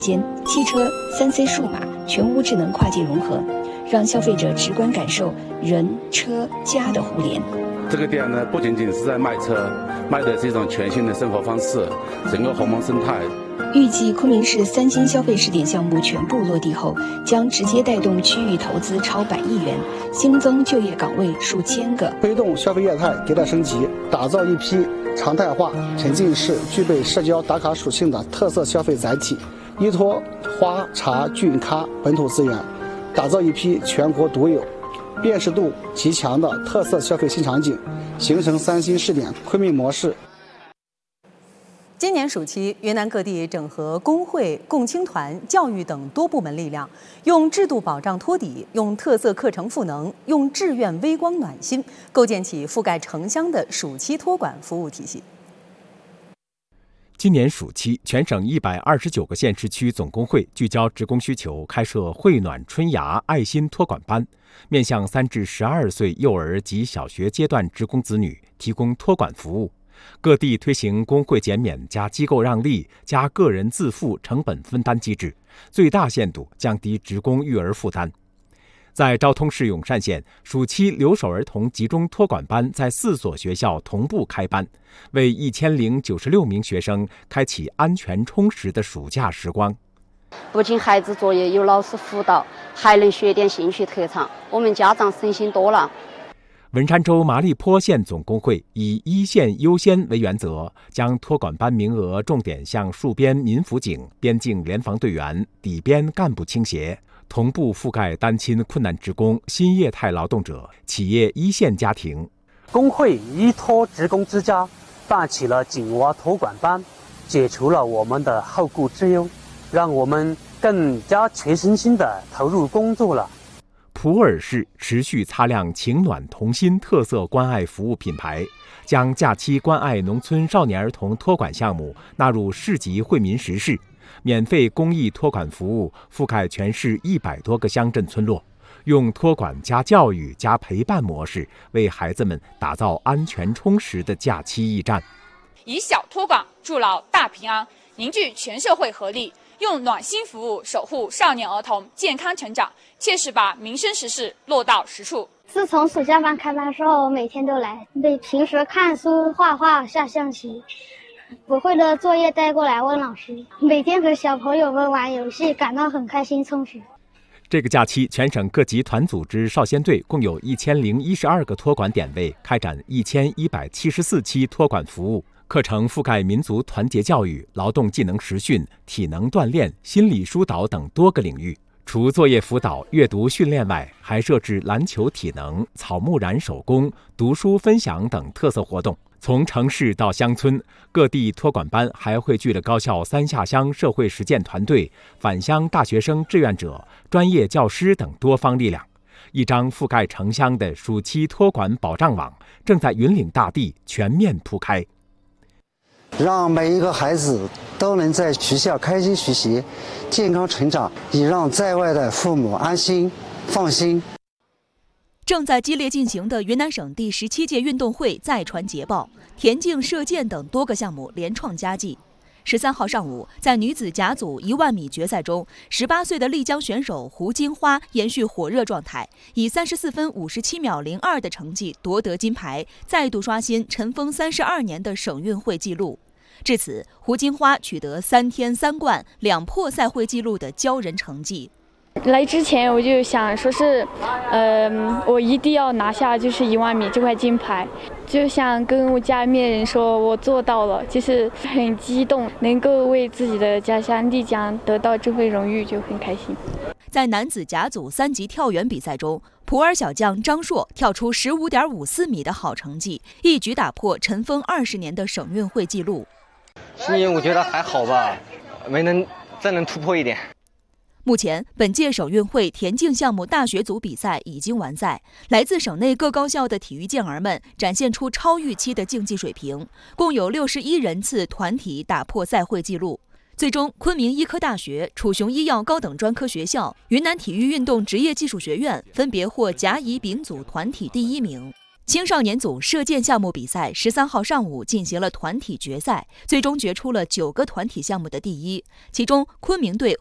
间，汽车、3C 数码、全屋智能跨界融合，让消费者直观感受人、车、家的互联。 这个店呢，不仅仅是在卖车，卖的是一种全新的生活方式，整个鸿蒙生态。 预计昆明市3星消费试点项目全部落地后，将直接带动区域投资超100亿元，新增就业岗位数千个， 推动消费业态迭代升级，打造一批常态化、沉浸式、具备社交打卡属性的特色消费载体，依托花、茶、菌、咖本土资源，打造一批全国独有、辨识度极强的特色消费新场景，形成3星试点昆明模式。 今年暑期，云南各地整合工会、共青团、教育等多部门力量，用制度保障托底，用特色课程赋能，用志愿微光暖心，构建起覆盖城乡的暑期托管服务体系。 今年暑期，全省129个县市区总工会聚焦职工需求，开设惠暖春芽爱心托管班，面向3至12岁幼儿及小学阶段职工子女提供托管服务。各地推行工会减免加机构让利加个人自负成本分担机制，最大限度降低职工育儿负担。在昭通市永善县，暑期留守儿童集中托管班在4所学校同步开班，为1096名学生开启安全充实的暑假时光。 不仅孩子作业有老师辅导，还能学点兴趣特长，我们家长省心多了。 文山州麻栗坡县总工会以一线优先为原则，将托管班名额重点向戍边民辅警、边境联防队员、底边干部倾斜，同步覆盖单亲困难职工、新业态劳动者、企业一线家庭。 工会依托职工之家，办起了紧娃托管班，解除了我们的后顾之忧，让我们更加全身心地投入工作了。 普洱市持续擦亮情暖同心特色关爱服务品牌，将假期关爱农村少年儿童托管项目纳入市级惠民实事，免费公益托管服务覆盖全市100多个乡镇村落，用托管加教育加陪伴模式，为孩子们打造安全充实的假期驿站。 以小托管筑牢大平安，凝聚全社会合力，用暖心服务守护少年儿童健康成长，切实把民生实事落到实处。 自从暑假班开班之后，我每天都来，平时看书、画画、下象棋，不会的作业带过来问老师，每天和小朋友们玩游戏，感到很开心充实。 这个假期，全省各级团组织少先队共有1012个托管点位，开展1174期托管服务。课程覆盖民族团结教育、劳动技能实训、体能锻炼、心理疏导等多个领域。除作业辅导、阅读训练外，还设置篮球体能、草木染手工、读书分享等特色活动。从城市到乡村，各地托管班还汇聚了高校3下乡社会实践团队、返乡大学生志愿者、专业教师等多方力量。一张覆盖城乡的暑期托管保障网正在云岭大地全面铺开。 让每一个孩子都能在学校开心学习、健康成长，也让在外的父母安心放心。 正在激烈进行的云南省第17届运动会再传捷报，田径、射箭等多个项目连创佳绩。13号上午，在女子甲组10000米决赛中，18岁的丽江选手胡金花延续火热状态，以34分57秒02的成绩夺得金牌，再度刷新尘封32年的省运会纪录。至此，胡金花取得3天3冠2破赛会纪录的骄人成绩。 来之前我就想说是，我一定要拿下就是10000米这块金牌，就想跟我家里面人说我做到了，就是很激动，能够为自己的家乡丽江得到这份荣誉就很开心。 在男子甲组3级跳远比赛中，普洱小将张硕跳出15.54米的好成绩，一举打破尘封20年的省运会纪录。 今年我觉得还好吧，再能突破一点。 目前，本届省运会田径项目大学组比赛已经完赛，来自省内各高校的体育健儿们展现出超预期的竞技水平，共有61人次团体打破赛会纪录。最终，昆明医科大学、楚雄医药高等专科学校、云南体育运动职业技术学院分别获甲乙丙组团体第1名。 青少年组射箭项目比赛13号上午进行了团体决赛，最终决出了9个团体项目的第一，其中昆明队